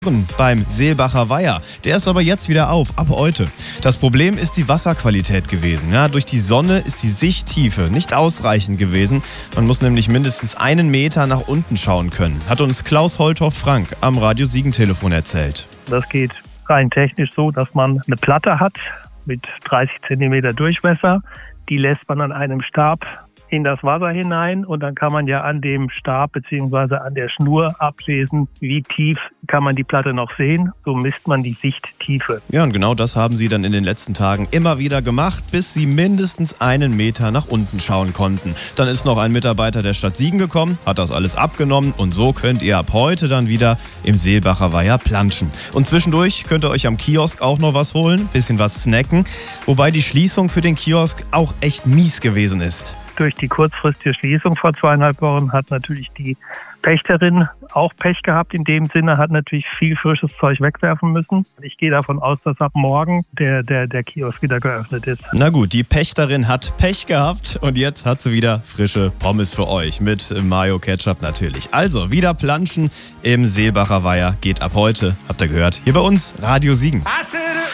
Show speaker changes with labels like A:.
A: beim Seelbacher Weiher. Der ist aber jetzt wieder auf, ab heute. Das Problem ist die Wasserqualität gewesen. Ja, durch die Sonne ist die Sichttiefe nicht ausreichend gewesen. Man muss nämlich mindestens 1 Meter nach unten schauen können, hat uns Klaus Holthoff-Frank am Radio Siegen-Telefon erzählt.
B: Das geht rein technisch so, dass man eine Platte hat mit 30 cm Durchmesser. Die lässt man an einem Stab in das Wasser hinein und dann kann man ja an dem Stab bzw. an der Schnur ablesen, wie tief kann man die Platte noch sehen. So misst man die Sichttiefe.
A: Ja, und genau das haben sie dann in den letzten Tagen immer wieder gemacht, bis sie mindestens 1 Meter nach unten schauen konnten. Dann ist noch ein Mitarbeiter der Stadt Siegen gekommen, hat das alles abgenommen und so könnt ihr ab heute dann wieder im Seelbacher Weiher planschen. Und zwischendurch könnt ihr euch am Kiosk auch noch was holen, bisschen was snacken, wobei die Schließung für den Kiosk auch echt mies gewesen ist.
B: Durch die kurzfristige Schließung vor 2,5 Wochen hat natürlich die Pächterin auch Pech gehabt. In dem Sinne hat natürlich viel frisches Zeug wegwerfen müssen. Ich gehe davon aus, dass ab morgen der Kiosk wieder geöffnet ist.
A: Na gut, die Pächterin hat Pech gehabt und jetzt hat sie wieder frische Pommes für euch mit Mayo Ketchup natürlich. Also wieder planschen im Seelbacher Weiher geht ab heute, habt ihr gehört, hier bei uns Radio Siegen.